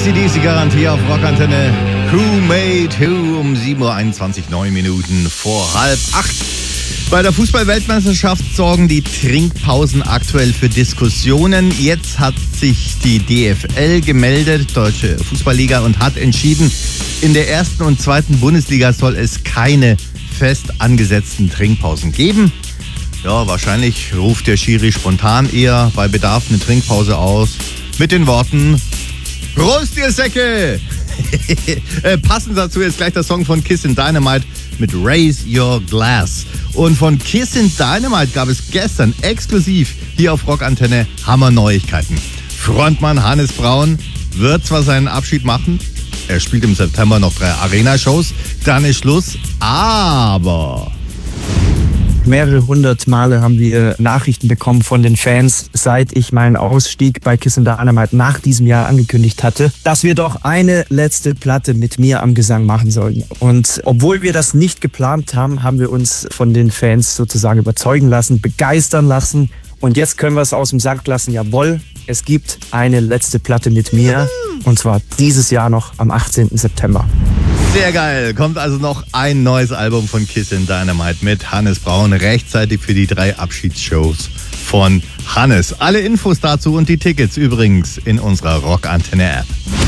AC/DC Garantie auf Rockantenne. Who Made Who um 7.21 Uhr, 9 Minuten vor 7:30. Bei der Fußball-Weltmeisterschaft sorgen die Trinkpausen aktuell für Diskussionen. Jetzt hat sich die DFL gemeldet, Deutsche Fußballliga, und hat entschieden, in der ersten und zweiten Bundesliga soll es keine fest angesetzten Trinkpausen geben. Ja, wahrscheinlich ruft der Schiri spontan eher bei Bedarf eine Trinkpause aus mit den Worten: Prost, ihr Säcke! Passend dazu ist gleich der Song von Kissin' Dynamite mit Raise Your Glass. Und von Kissin' Dynamite gab es gestern exklusiv hier auf Rockantenne Hammer-Neuigkeiten. Frontmann Hannes Braun wird zwar seinen Abschied machen, er spielt im September noch 3 Arena-Shows, dann ist Schluss, aber... Mehrere hundert Male haben wir Nachrichten bekommen von den Fans, seit ich meinen Ausstieg bei Kissin' Dynamite nach diesem Jahr angekündigt hatte, dass wir doch eine letzte Platte mit mir am Gesang machen sollten. Und obwohl wir das nicht geplant haben, haben wir uns von den Fans sozusagen überzeugen lassen, begeistern lassen. Und jetzt können wir es aus dem Sack lassen, jawohl, es gibt eine letzte Platte mit mir. Und zwar dieses Jahr noch am 18. September. Sehr geil. Kommt also noch ein neues Album von Kissin' Dynamite mit Hannes Braun, rechtzeitig für die 3 Abschiedsshows von Hannes. Alle Infos dazu und die Tickets übrigens in unserer Rockantenne-App.